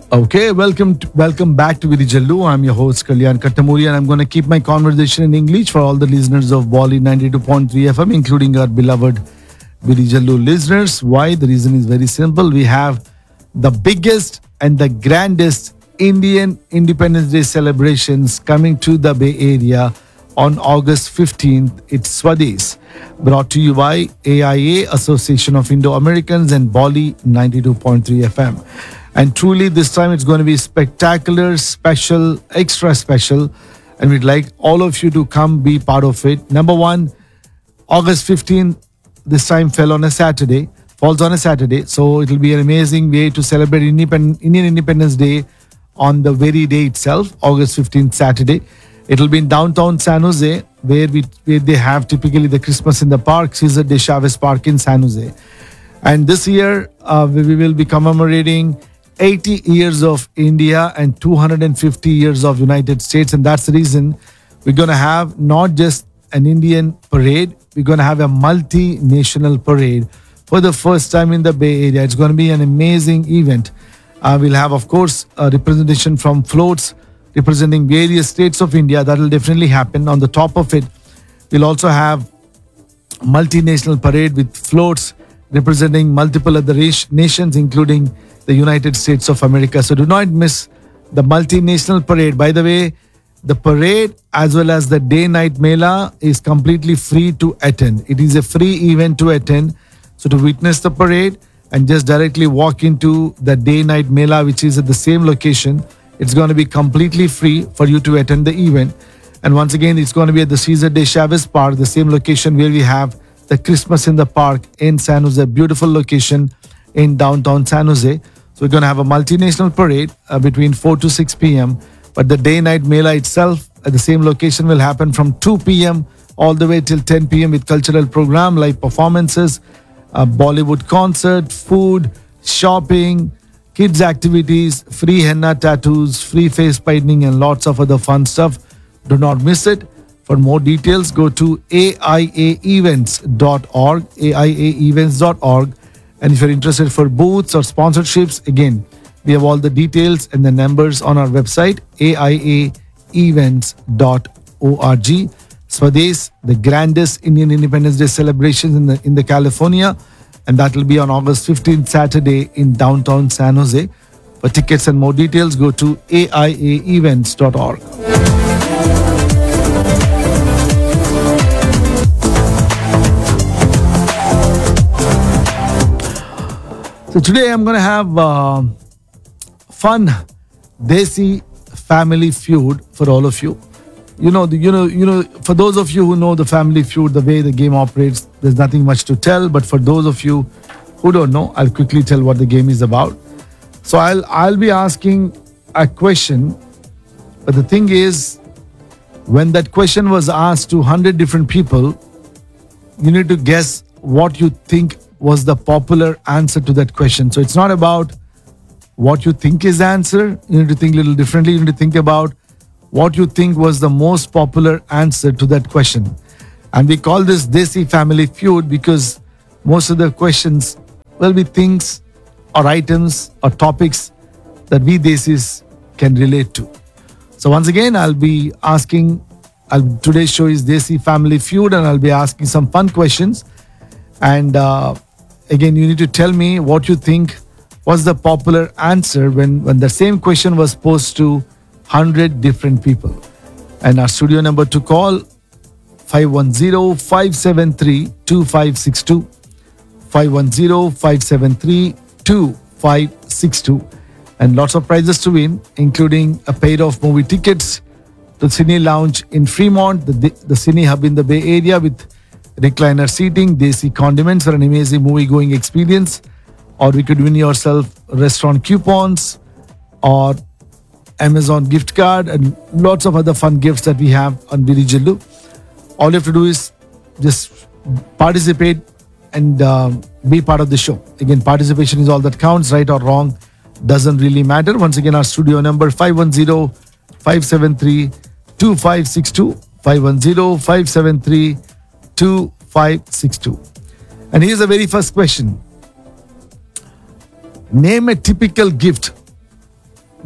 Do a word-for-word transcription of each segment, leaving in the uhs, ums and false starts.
Okay, welcome to, welcome back to Virijallu. I'm your host Kalyan Kattamuri, and I'm going to keep my conversation in English for all the listeners of Bolly ninety-two point three F M, including our beloved Virijallu listeners. Why? The reason is very simple. We have the biggest and the grandest Indian Independence Day celebrations coming to the Bay Area on August fifteenth. It's Swadesh, brought to you by A I A, Association of Indo-Americans, and Bolly ninety-two point three F M. And truly, this time it's going to be spectacular, special, extra special. And we'd like all of you to come be part of it. Number one, August fifteenth, this time fell on a Saturday, falls on a Saturday. So it'll be an amazing way to celebrate Independ- Indian Independence Day on the very day itself, August fifteenth, Saturday. It'll be in downtown San Jose, where, we, where they have typically the Christmas in the Park, Cesar de Chavez Park in San Jose. And this year, uh, we will be commemorating eighty years of India and two hundred fifty years of United States. And that's the reason we're going to have not just an Indian parade, we're going to have a multinational parade for the first time in the Bay Area. It's going to be an amazing event. Uh, we'll have, of course, a representation from floats representing various states of India. That will definitely happen. On the top of it, we'll also have multinational parade with floats representing multiple other nations, including the United States of America. So do not miss the multinational parade. By the way, the parade as well as the day-night mela is completely free to attend. It is a free event to attend. So to witness the parade and just directly walk into the day-night mela, which is at the same location, it's going to be completely free for you to attend the event. And once again, it's going to be at the Cesar de Chavez Park, the same location where we have the Christmas in the Park in San Jose, beautiful location in downtown San Jose. So we're going to have a multinational parade uh, between four to six p.m. But the day-night mela itself at the same location will happen from two p.m. all the way till ten p.m. with cultural program, live performances, a Bollywood concert, food, shopping, kids activities, free henna tattoos, free face painting, and lots of other fun stuff. Do not miss it. For more details, go to A I A events dot org, A I A events dot org. And if you're interested for booths or sponsorships, again, we have all the details and the numbers on our website, A I A events dot org. Swadesh, the grandest Indian Independence Day celebrations in the in the California, and that will be on August fifteenth, Saturday in downtown San Jose. For tickets and more details, go to A I A events dot org. So today I'm going to have uh, fun Desi family feud for all of you. You know, the, you know, you know. For those of you who know the family feud, the way the game operates, there's nothing much to tell. But for those of you who don't know, I'll quickly tell what the game is about. So I'll I'll be asking a question, but the thing is, when that question was asked to one hundred different people, you need to guess what you think was the popular answer to that question. So it's not about what you think is the answer. You need to think a little differently. You need to think about what you think was the most popular answer to that question. And we call this Desi Family Feud because most of the questions will be things or items or topics that we Desis can relate to. So once again, I'll be asking, I'll, today's show is Desi Family Feud, and I'll be asking some fun questions. And uh, again, you need to tell me what you think was the popular answer when, when the same question was posed to one hundred different people. And our studio number to call, five one zero, five seven three, two five six two, five one zero, five seven three, two five six two. And lots of prizes to win, including a pair of movie tickets to Cine Lounge in Fremont, the, the Cine Hub in the Bay Area with recliner seating, Desi condiments for an amazing movie-going experience. Or we could win yourself restaurant coupons or Amazon gift card and lots of other fun gifts that we have on Virijallu. All you have to do is just participate and uh, be part of the show. Again, participation is all that counts, right or wrong, doesn't really matter. Once again, our studio number five one zero, five seven three, two five six two, five one zero, five seven three, two five six two. And here's the very first question. Name a typical gift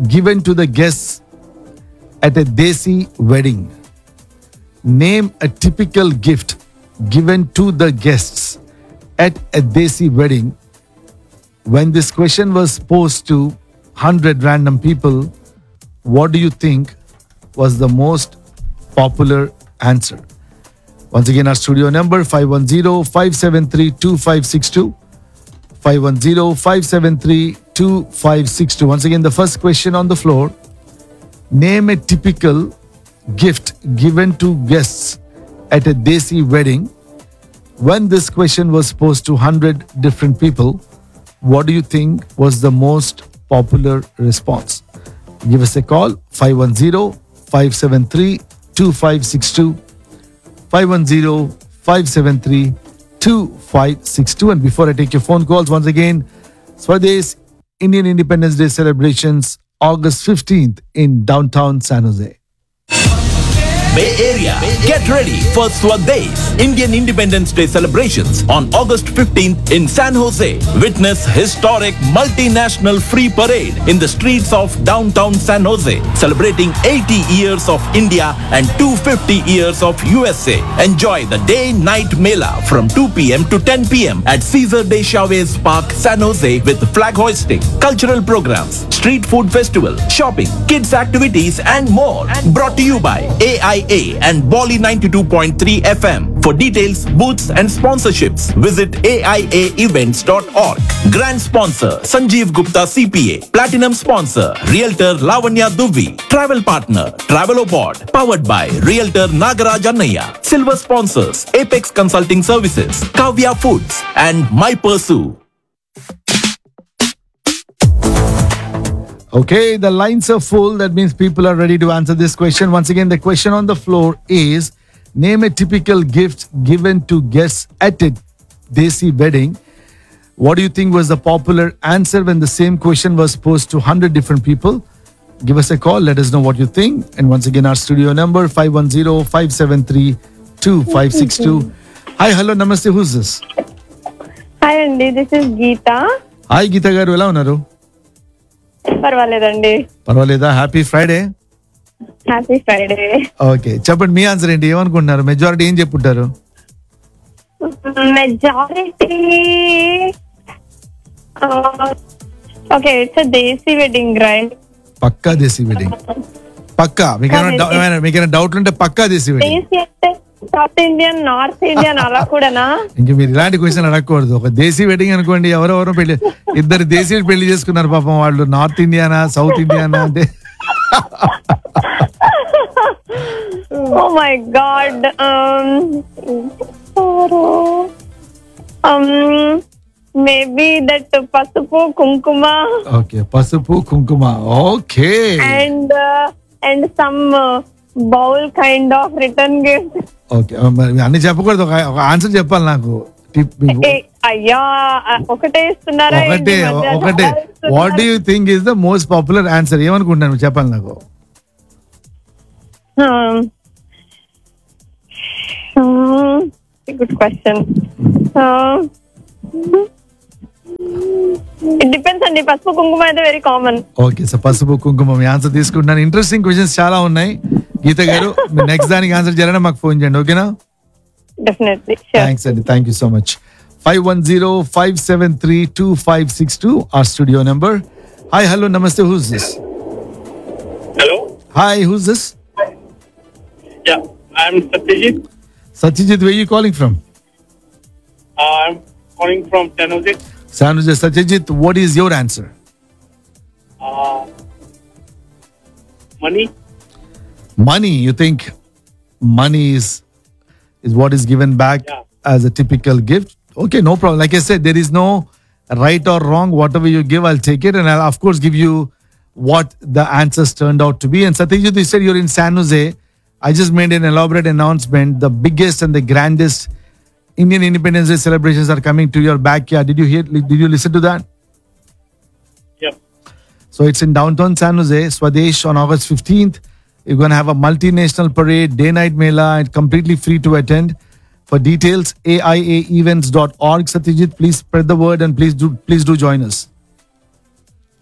given to the guests at a Desi wedding. Name a typical gift given to the guests at a Desi wedding. When this question was posed to one hundred random people, what do you think was the most popular answer? Once again, our studio number five one zero, five seven three, two five six two. five one zero, five seven three, two five six two. Once again, the first question on the floor. Name a typical gift given to guests at a Desi wedding. When this question was posed to one hundred different people, what do you think was the most popular response? Give us a call, five one zero, five seven three, two five six two, five one zero, five seven three, two five six two. And before I take your phone calls, once again, Swadesh Indian Independence Day celebrations, August fifteenth in downtown San Jose. Bay Area. Get ready for Swadesh Indian Independence Day celebrations on August fifteenth in San Jose. Witness historic multinational free parade in the streets of downtown San Jose, celebrating eighty years of India and two hundred fifty years of U S A. Enjoy the day-night mela from two p.m. to ten p.m. at Cesar de Chavez Park, San Jose, with flag hoisting, cultural programs, street food festival, shopping, kids activities, and more. Brought to you by A I A and Bolly ninety-two point three F M. For details, booths, and sponsorships, visit A I A events dot org. Grand sponsor Sanjeev Gupta C P A. Platinum sponsor Realtor Lavanya Dubey. Travel partner Travelopod. Powered by Realtor Nagaraj Annaya. Silver sponsors Apex Consulting Services, Kavya Foods, and My Pursue. Okay, the lines are full. That means people are ready to answer this question. Once again, the question on the floor is, name a typical gift given to guests at a Desi wedding. What do you think was the popular answer when the same question was posed to one hundred different people? Give us a call. Let us know what you think. And once again, our studio number five one zero, five seven three, two five six two. Hi, hello, namaste. Who's this? Hi, Andy. This is Geeta. Hi, Geeta garu. Ela unnaru? పర్వాలేదండి. పర్వాలేదా? Happy Friday. Happy Friday. Okay, చెప్పండి మీ answer ఏంటి? ఏమనుకుంటున్నారు? Majority ఏం చెప్పుంటారు? Majority okay, it's desi wedding, right? Pakka desi wedding. పక్కా. మీకేమైనా మీకేమైనా డౌట్లు ఉంటే పక్కా దేశీ వెడ్డింగ్. దేశీ అంటే సౌత్ ఇండియన్, నార్త్ ఇండియన్ అలా కూడానా? ఇంక మీరు ఇలాంటి క్వశ్చన్ అడగకూడదు. ఒక దేశీ వెడ్డింగ్ అనుకోండి, ఎవరెవరో పెళ్లి, ఇద్దరు దేశీ పెళ్లి చేసుకున్నారు పాపం. వాళ్ళు నార్త్ ఇండియానా సౌత్ ఇండియానా అంటే. Oh my God. Maybe that పసుపు కుంకుమ. ఓకే, పసుపు కుంకుమ. Okay. And and some bowl kind of return gift. Okay, అన్ని చెప్పకూడదు. ఒక ఆన్సర్ చెప్పాలి నాకు. అయ్యా, ఒకటే ఇస్తున్నారా? ఒకటే ఒకటే. What do you think is the most popular answer? ఏమనుకుంటున్నాను చెప్పాలి నాకు. Good question. ఇట్ డిపెండ్స్ అండి. పసుపు కుంకుమ అయితే వెరీ కామన్. ఓకే సార్, పసుపు కుంకుమ మీ ఆన్సర్ తీసుకుంటున్నాను. ఇంట్రెస్టింగ్ క్వశ్చన్స్ చాలా ఉన్నాయి. గీత గారు, నెక్స్ట్ దానికి ఆన్సర్ చేయాలని మాకు ఫోన్ చేయండి, ఓకేనా? డెఫినెట్లీ. థ్యాంక్స్ అండి, thank you so much. Five one zero five seven three two five six two our studio number. Hi, hello, namaste. Who's this? Hello. Hi, who's this? Yeah, I'm Satyajit. Satyajit, where are you calling from? Uh, I'm calling from San Jose. San Jose. Satyajit, what is your answer? Uh, money. Money. You think money is is what is given back Yeah. as a typical gift? Okay, no problem. Like I said, there is no right or wrong. Whatever you give, I'll take it, and I'll of course give you what the answers turned out to be. And Satyajit, you said you're in San Jose. I just made an elaborate announcement. The biggest and the grandest Indian Independence Day celebrations are coming to your backyard. Did you hear? Did you listen to that? Yep. So it's in downtown San Jose, Swadesh, on August fifteenth. You're going to have a multinational parade, day-night mela, and completely free to attend. For details, A I A events dot org. Satyajit, please spread the word and please do please do join us.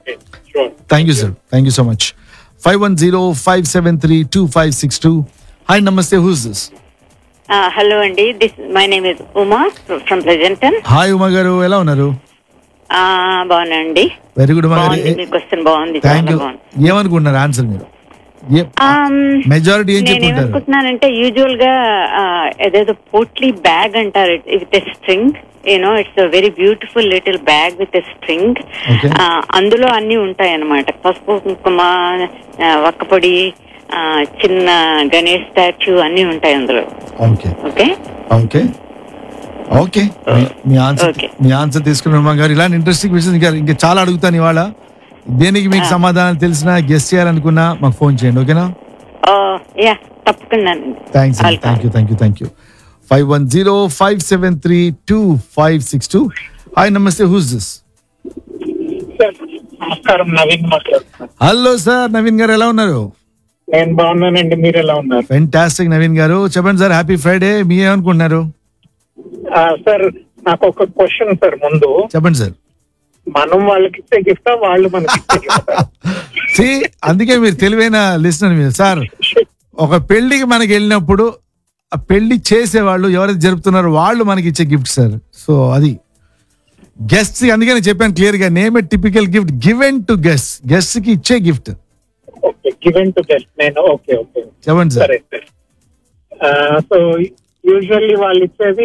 Okay, sure. Thank you sir thank you so much five one zero five seven three two five six two hi నమస్తే who's this hello అండి, this my name is Uma from ప్రెజెంటన్. Hi Uma గారు ఎలా ఉన్నారు? బాగున్నా అండి. Very good Uma గారు. బాగుంది, మీ question బాగుంది, థ్యాంక్ చాలా యూ. బాగుంది. ఏమనుకుంటున్నారు ఆన్సర్ మీరు? మెజారిటీ ఏం నేను చెప్పుకుంటారు? ఏమనుకుంటున్నానంటే యూజువల్ గా ఆ, ఏదేదో పోట్లీ బ్యాగ్ అంటారు with a string. You know it's a very beautiful little bag with a string. Okay. అందులో అన్ని ఉంటాయి అన్నమాట. పసుపు, కుంకుమ, ఆ, వక్కపొడి, ఆ, చిన్న గణేష్ స్టాచ్యూ అన్ని ఉంటాయి అందులో. ఓకే ఓకే ఓకే ఓకే మీ ఆన్సర్ Okay. మీ ఆన్సర్ తీసుకున్న ఉమా గారు. ఇలాంటి ఇంట్రెస్టింగ్ విషయం ఇంకా ఇంకా చాలా అడుగుతాను ఇవాళ. దేనికి మీకు సమాధానం తెలిసినా గెస్ట్ చేయాలనుకున్నా మాకు ఫోన్ చేయండి, ఓకేనా? యా తప్పకుండా. Thanks thank you thank you thank you five one zero five seven three two five six two hi నమస్తే హూస్ దిస్ సార్ నమస్కారం, నవీన్ మాట్లాడుతున్నాను. హలో సార్ నవీన్ గారు ఎలా ఉన్నారు? నేను బాగున్నానండి, మీరు ఎలా ఉన్నారు? ఫెంటాస్టిక్ నవీన్ గారు. చెప్పండి సార్, హ్యాపీ ఫ్రైడే. మీ ఏమనుకుంటున్నారు? ఆ, సార్ నాకు ఒక క్వశ్చన్ సార్. ముందు చెప్పండి సార్. మనం వాళ్ళకి ఇచ్చే గిఫ్టా, వాళ్ళు మనకి ఇచ్చే గిఫ్టా? సి అందుకే మీరు తెలివైన లిస్నర్ మీరు సార్. ఒక పెళ్లికి మనకి వెళ్ళినప్పుడు ఆ పెళ్లి చేసేవాళ్ళు ఎవరైతే జరుపుతున్నారో వాళ్ళు మనకి ఇచ్చే గిఫ్ట్ సార్. సో అది గెస్ట్, అందుకని చెప్పాను క్లియర్ గా, name A typical gift given to guest. Guest కి ఇచ్చే gift okay, given to guest. నేను ఓకే ఓకే చెప్పండి సార్. సరే సార్. సో యూజువల్లీ వాళ్ళు ఇచ్చేది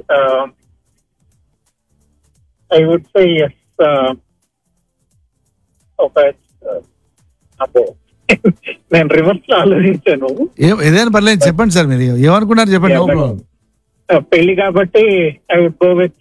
ఐ వుడ్ సే ఎస్ ఒక అబ్బో నేను రివర్స్ లో ఆలోచించాను. ఏ- ఏదైనా పర్లేదు చెప్పండి సార్. మీరు ఏమనుకున్నారు చెప్పండి. Yeah, No but- problem. Uh, పెళ్లి కాబట్టి ఐ వుడ్ గో విత్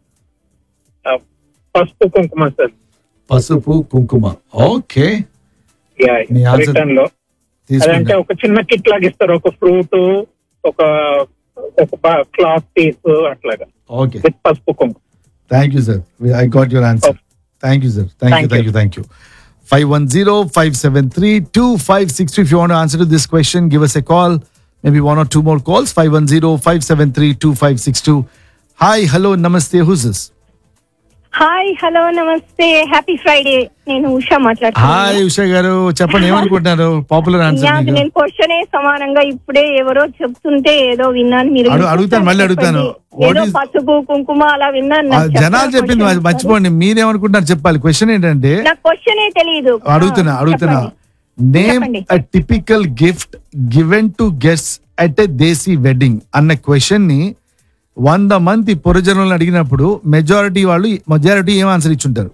పసుపు కుంకుమ సార్. పసుపు కుంకుమ. ఓకే మీ answer రిటర్న్ లో అదంటే తీసుకుంటా. ఒక చిన్న కిట్ లాగా ఇస్తారు, ఒక ఫ్రూట్, ఒక ఒక క్లాత్ పీస్ అట్లాగా ఓకే విత్ పసుపు కుంకుమ. Thank you sir. I got your answer. Thank you sir. Thank you Thank thank you you. Thank you five one zero five seven three two five six two. If you want to answer to this question, give us a call. Maybe one or two more calls. five one zero five seven three two five six two. Hi, hello, namaste. Who's this? Hi hello నమస్తే, happy Friday. నేను Usha hi మాట్లాడుతున్నాను. ఉషా గారు, చెప్పండి ఏమనుకుంటున్నారు? Popular నాకు answer నేను క్వశ్చనే సమానంగా ఇప్పుడే ఎవరో చెప్తుంటే ఏదో విన్నాను. మీరు అడు- అడుగుతాను, మళ్ళీ అడుగుతాను. చెప్పండి. What ఏదో is- పసుపు కుంకుమ అలా విన్నాను. నాకు జనాలు చెప్పండి చెప్పింది question. మర్చిపోండి. మీరేమనుకుంటున్నారు చెప్పాలి. క్వశ్చన్ ఏంటంటే నాకు క్వశ్చనే తెలియదు. అడుగుతున్నా ఆ, అడుగుతున్నా చెప్పండి. నేమ్ చెప్పండి. A typical gift given to guest at a desi wedding అన్న క్వశ్చన్ ని వంద మంది పురజనులను అడిగినప్పుడు మెజారిటీ వాళ్ళు మెజారిటీ ఏం ఆన్సర్ ఇచ్చుంటారు?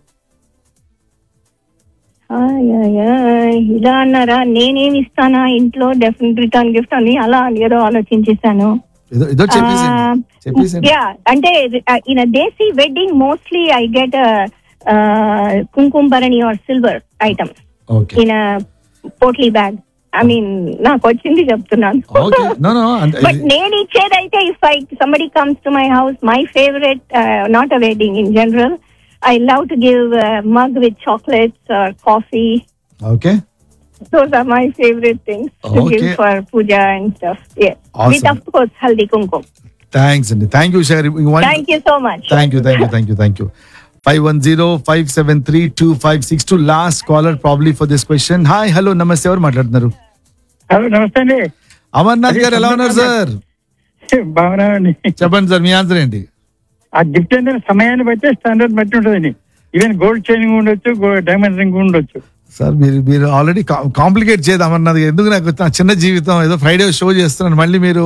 ఆయ్, ఆయ్, ఆయ్, ఇలా అన్నారా? నేనేమి ఇస్తానా ఇంట్లో డెఫినెట్ రిటర్న్ గిఫ్ట్ అని అలా ఏదో ఆలోచించేసాను. ఏదో ఏదో చెప్పేసాను చెప్పేసాను యా అంటే in desi wedding mostly I get కుంకుమ Bharani are silver item okay in potli bag. I mean నాకు వచ్చింది చెప్తున్నాను. ఓకే నో నో బట్ నేను ఇచ్చేదైతే if I somebody comes to my house, my favourite, not a wedding in general, I love to give mug with chocolates or coffee. Okay Those are my favorite things to Okay. give for puja and stuff. Yeah. Awesome. With of course haldi kumkum. Thanks అండి. Thank you Shari. Thank you so much. Thank you thank you thank you thank you five one zero five seven three two five six two. Last caller probably for this question. Hi hello నమస్తే, ఎవరు మాట్లాడుతున్నారు? Hello నమస్తే అండి. అమర్నాథ్ గారు ఎలా ఉన్నారు sir? బాగున్నానండి. చెప్పండి సార్, మీ ఆన్సర్ ఏంటి? ఆ గిఫ్ట్ అంటే సమయాన్ని బట్టి స్టాండర్డ్ బట్టి ఉంటుందండి. ఈవెన్ గోల్డ్ చైన్ ఉండొచ్చు, డైమండ్ రింగ్ ఉండొచ్చు. సార్ మీరు మీరు ఆల్రెడీ కాంప్లికేట్ చేయదు అమర్నాథ్ గారు. ఎందుకు నాకు నా చిన్న జీవితం ఏదో ఫ్రైడే షో చేస్తున్నాను, మళ్ళీ మీరు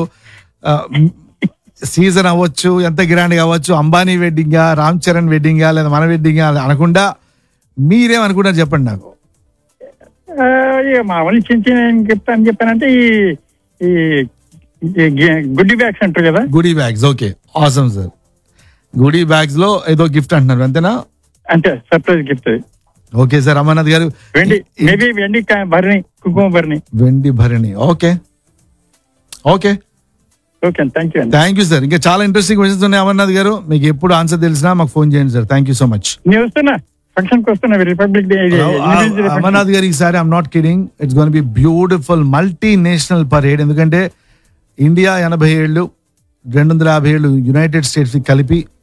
సీజన్ అవ్వచ్చు, ఎంత గ్రాండ్ అవ్వచ్చు, అంబానీ వెడ్డింగా, రామ్ చరణ్ వెడ్డింగా, లేదా మన వెడ్డింగా అనకుండా మీరేమనుకుంటారు చెప్పండి నాకు. ఆ, ఇక మామూలు చిన్న చిన్న గిఫ్ట్ అని చెప్పానంటే ఈ ఈ గుడ్డి బ్యాగ్స్ అంటారు కదా. Goodie bags. Okay awesome sir. Goodie bags లో ఏదో గిఫ్ట్ అంటున్నారు అంతేనా? అంటే surprise gift. Okay sir Amarnath గారు. వెండి మేబీ వెండి కా- భరణి, కుంకుమ భరణి. వెండి Bharani. Okay okay okay thank you అండి. Thank you sir. ఇంకా చాలా ఇంట్రెస్టింగ్ క్వశ్చన్స్ ఉన్నాయి అమర్నాథ్ గారు. మీకు ఎప్పుడు ఆన్సర్ తెలిసినా మాకు ఫోన్ చేయండి sir. Thank you so much. నేను వస్తున్నా, ఫంక్షన్ కి వస్తున్నా, రిపబ్లిక్ డే. అమర్నాథ్ గారు ఈసారి I'm not kidding, it's gonna be beautiful multi national parade. ఎందుకంటే ఇండియా ఎనభై ఏళ్ళు, రెండు వందల యాభై ఏళ్ళు యునైటెడ్ స్టేట్స్ కలిపి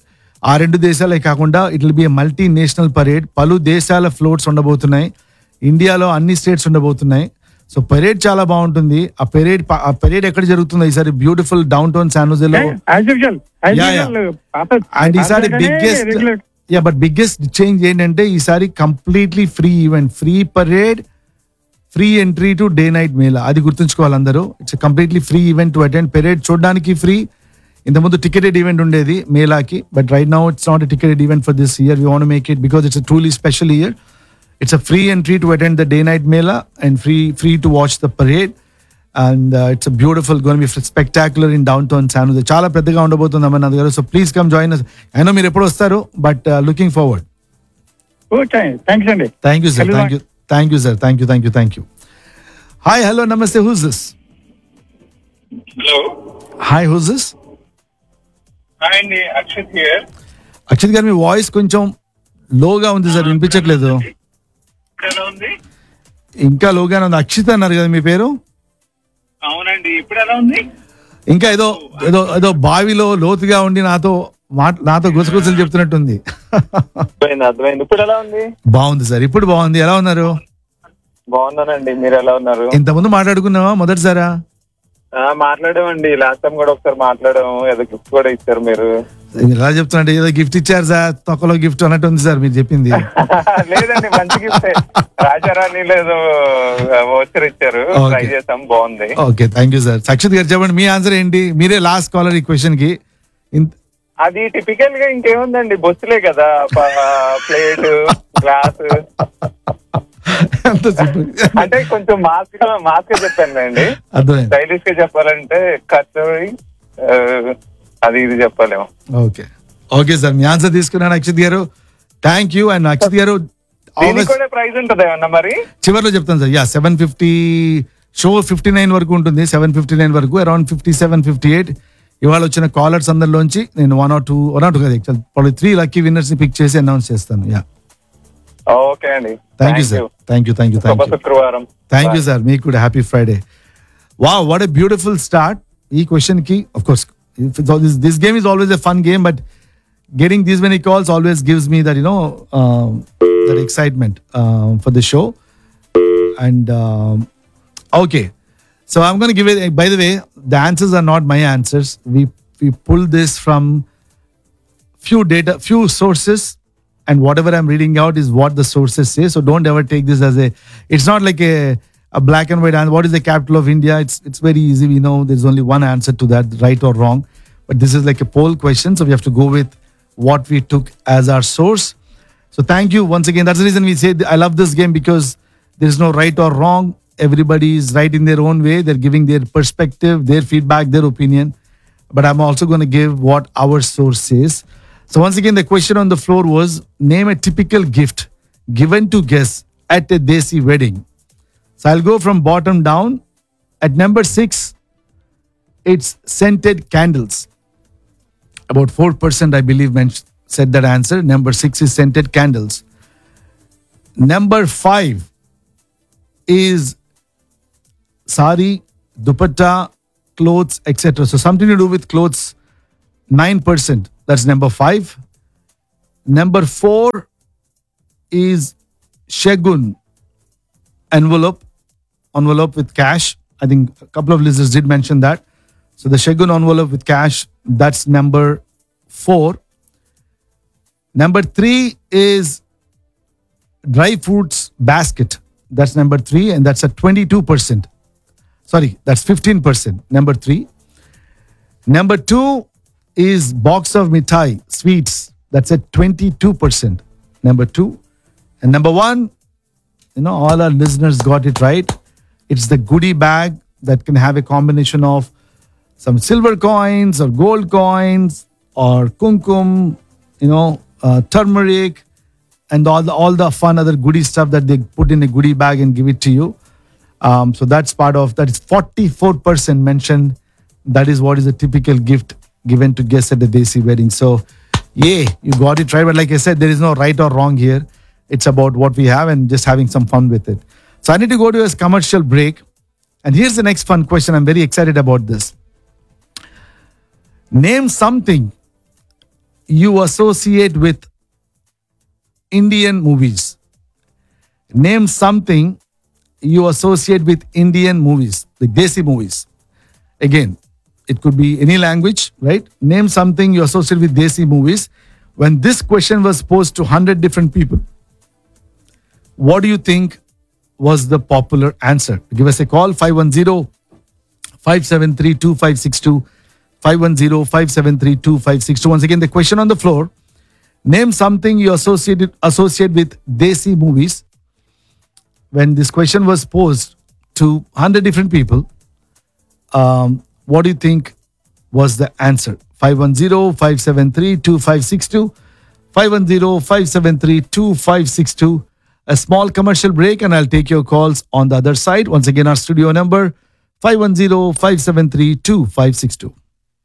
ఆ రెండు దేశాలే కాకుండా it will be a multi national parade. పలు దేశాల ఫ్లోట్స్ ఉండబోతున్నాయి, ఇండియాలో అన్ని స్టేట్స్ ఉండబోతున్నాయి. సో పరేడ్ చాలా బాగుంటుంది. ఆ పరేడ్ ఆ పరేడ్ ఎక్కడ జరుగుతుందో ఈసారి beautiful down town San జోసేలో. As usual Yeah, yeah. And ఈసారి biggest yeah but biggest change ఏంటంటే ఈసారి completely free event, free parade, free entry to day night Mela. అది గుర్తుంచుకోవాలి అందరూ. It's completely free event to attend. Parade చూడడానికి free. ఇంతకుముందు ticketed event ఉండేది మేళాకి, but right now it's not a ticketed event for this year. We want make it because it's truly special year. It's a free entry to attend the day night mela and free free to watch the parade. And uh, it's a beautiful, going to be spectacular in downtown San Jose. Chala పెద్దగా ఉండబోతుంది అమర్నాథ్ గారు. So please come join us. I know మీరు ఎప్పుడు వస్తారు, but uh, looking forward. Okay, thanks అండి. Thank you, sir. Thank you. Thank you, sir. Thank you. Thank you. Thank you. Hi, hello, namaste. Who's this? Hello. Hi, who's this? Hi, Andy. Akshat here. Akshit గారు, మీ voice కొంచెం లోగా ఉంది sir, వినిపించట్లేదు. ఎలా ఉంది? ఇంకా లోగానే ఉంది. అక్షిత్ అన్నారు కదా మీ పేరు? అవునండి. ఇప్పుడు ఎలా ఉంది? ఇంకా ఏదో ఏదో ఏదో బావిలో లోతుగా ఉండి నాతో మాట్ నాతో గుసగుసలు చెప్తున్నట్టుంది. అర్థమైంది, అర్థమైంది. ఇప్పుడు ఎలా ఉంది? బాగుంది సార్, ఇప్పుడు బాగుంది. ఎలా ఉన్నారు? బాగున్నానండి. మీరు ఎలా ఉన్నారు? ఇంతకుముందు మాట్లాడుకున్నావా మొదటిసారా? మాట్లాడామండి. లాస్ట్ టైం కూడా ఒకసారి మాట్లాడాము. ఏదో గిఫ్ట్ కూడా ఇచ్చారు మీరు. ఎలా చెప్తున్నట్టు ఏదో గిఫ్ట్ ఇచ్చారు సార్, తొక్కలో గిఫ్ట్ అన్నట్టు ఉంది సార్ మీరు చెప్పింది. లేదండి, మంచి గిఫ్ట్. రాజారాణి లేదో వోచర్ ఇచ్చారు, ట్రై చేసాం, బాగుంది. Okay, thank you sir. Akshit గారు చెప్పండి, మీ ఆన్సర్ ఏంటి? మీరే లాస్ట్ కాలర్ ఈ క్వశ్చన్ కి. అది టిపికల్ గా ఇంకేముందండి, బొచ్చులే కదా, ప్లేట్, గ్లాస్. అంటే కొంచెం మాస్క్ మాస్క్ చెప్పాను అండి. స్టైలిష్ గా చెప్పాలంటే కచోరీ, అది ఇది చెప్పలేము. ఓకే ఓకే సార్, మీ ఆన్సర్ తీసుకున్నాను అక్షిత్ గారు. Thank you. అండ్ అక్షిత్ గారు ప్రైజ్ ఉంటుంది ఏమన్నా మరి? చివరిలో చెప్తాను sir. Yeah, seven fifty show fifty nine వరకు ఉంటుంది. సెవెన్ ఫిఫ్టీ నైన్ వరకు around fifty seven fifty eight ఇవాళ వచ్చిన కాలర్స్ అందరిలోంచి నేను one or two one or two కదా త్రీ లక్కీ విన్నర్స్ ని పిక్ చేసి అనౌన్స్ చేస్తాను. యా, ఓకే అండి. Thank you sir. Thank you thank you thank you శుక్రవారం. Thank you sir. మీకు కూడా happy Friday. Wow, what a beautiful start ఈ question కి. Of course this game is always a fun game, but getting these many calls always gives me that, you know, um, that excitement uh, for the show. And um, okay, so I'm going to give it. By the way, the answers are not my answers. We we pulled this from few data, few sources, and whatever I'm reading out is what the sources say. So don't ever take this as a. It's not like a a black and white answer. What is the capital of India? It's it's very easy. We know there's only one answer to that, right or wrong. But this is like a poll question, so we have to go with what we took as our source. So thank you once again. That's the reason we say I love this game, because there's no right or wrong. Everybody is right in their own way. They're giving their perspective, their feedback, their opinion. But I'm also going to give what our source says. So once again, the question on the floor was, name a typical gift given to guests at a Desi wedding. So I'll go from bottom down. At number six, it's scented candles. About four percent, I believe, mentioned, said that answer. Number six is scented candles. Number five is sari, dupatta, clothes, et cetera. So something to do with clothes, nine percent. That's number five. Number four is shagun, envelope, envelope with cash. I think a couple of listeners did mention that. So the shagun envelope with cash, that's number four. Number three is dry fruits basket. That's number three, and that's at twenty-two percent. Sorry, that's fifteen percent. Number three. Number two is box of mithai, sweets. That's at twenty-two percent. Number two. And number one, you know, all our listeners got it right. It's the goodie bag that can have a combination of some silver coins or gold coins or kumkum, you know, uh, turmeric, and all the all the fun other goodie stuff that they put in a goodie bag and give it to you. Um, so that's part of that. Is forty-four percent mentioned. That is what is a typical gift given to guests at the Desi wedding. So, yeah, you got it right. But like I said, there is no right or wrong here. It's about what we have and just having some fun with it. So I need to go to a commercial break. And here's the next fun question. I'm very excited about this. Name something you associate with Indian movies. Name something you associate with Indian movies, the Desi movies. Again, it could be any language, right? Name something you associate with Desi movies. When this question was posed to one hundred different people, what do you think was the popular answer? Give us a call, five one zero, five seven three, two five six two, five one zero, five seven three, two five six two. Once again, the question on the floor, name something you associate, associate with Desi movies. When this question was posed to one hundred different people, um, what do you think was the answer? five one zero, five seven three, two five six two, five one zero, five seven three, two five six two. A small commercial break and I'll take your calls on the other side. Once again, our studio number, five one zero, five seven three, two five six two.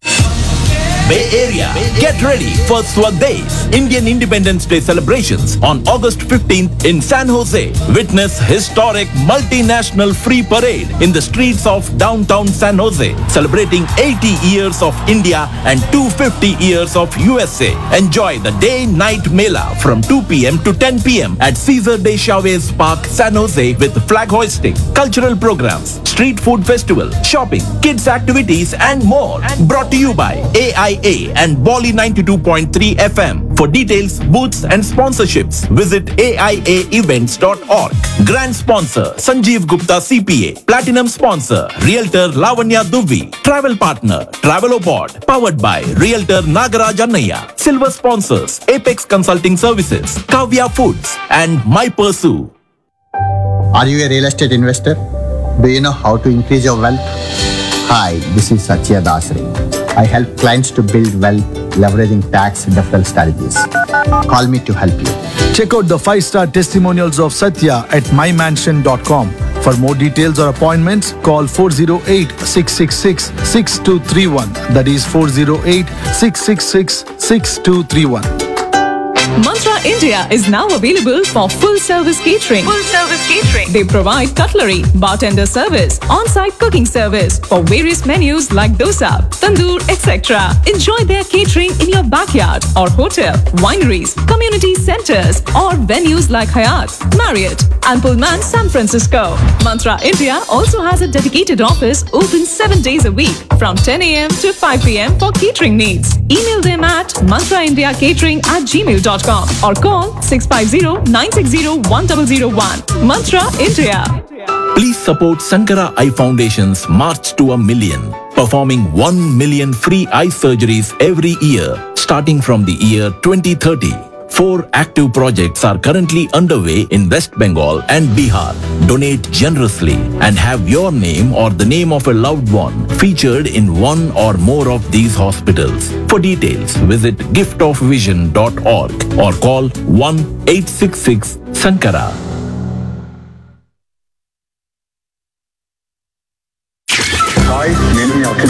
Bay Area, get ready for Swadesh Indian Independence Day celebrations on August fifteenth in San Jose. Witness historic multinational free parade in the streets of downtown San Jose, celebrating eighty years of India and two hundred fifty years of U S A. Enjoy the day-night mela from two p.m. to ten p.m. at Cesar de Chavez Park, San Jose, with flag hoisting, cultural programs, street food festival, shopping, kids activities and more. Brought to you by A I A and Bolly ninety-two point three F M. For details, booths and sponsorships, visit A I A events dot org. Grand sponsor, Sanjeev Gupta C P A. Platinum sponsor, Realtor Lavanya Dubey. Travel partner, Travelopod. Powered by Realtor Nagaraj Annaya. Silver sponsors, Apex Consulting Services, Kavya Foods and My Pursue. Are you a real estate investor? Do you know how to increase your wealth? Hi, this is Satya Dasri. I help clients to build wealth leveraging tax deferral strategies. Call me to help you. Check out the five-star testimonials of Satya at my mansion dot com. For more details or appointments, call four oh eight, six six six, six two three one. That is four oh eight, six six six, six two three one. Mantra India is now available for full-service catering. Full-service catering. They provide cutlery, bartender service, on-site cooking service for various menus like dosa, tandoor, et cetera. Enjoy their catering in your backyard or hotel, wineries, community centers, or venues like Hyatt, Marriott, and Pullman San Francisco. Mantra India also has a dedicated office open seven days a week from ten a.m. to five p.m. for catering needs. Email them at mantraindiacatering at gmail dot com or call six five zero, nine six zero, one zero zero one. Mantra India. Please support Sankara Eye Foundation's March to a Million, performing one million free eye surgeries every year, starting from the year twenty thirty. Four active projects are currently underway in West Bengal and Bihar. Donate generously and have your name or the name of a loved one featured in one or more of these hospitals. For details, visit gift of vision dot org or call one eight six six Sankara.